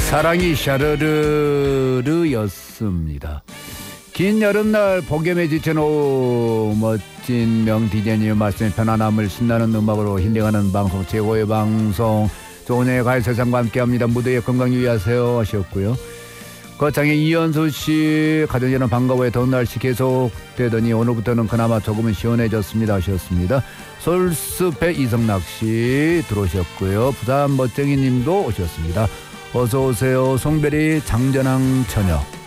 사랑이 샤르르르였습니다. 긴 여름날 폭염에 지친 오후 멋진 명디제이님 말씀에 편안함을 신나는 음악으로 힐링하는 방송, 최고의 방송 조은혜의 가요세상과 함께합니다. 무대에 건강 유의하세요 하셨고요. 거창의 이현수씨 가정제는 반가워요. 더운 날씨 계속되더니 오늘부터는 그나마 조금은 시원해졌습니다 하셨습니다. 솔숲의 이성락씨 들어오셨고요. 부산 멋쟁이님도 오셨습니다. 어서오세요. 송별이 장전왕 처녀.